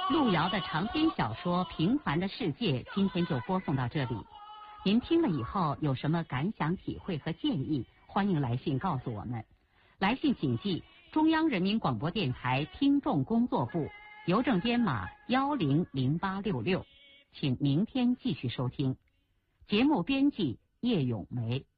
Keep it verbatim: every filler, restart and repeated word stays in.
路遥的长篇小说《平凡的世界》今天就播送到这里。您听了以后有什么感想、体会和建议，欢迎来信告诉我们。来信请寄中央人民广播电台听众工作部，邮政编码幺零零八六六。请明天继续收听。节目编辑叶咏梅。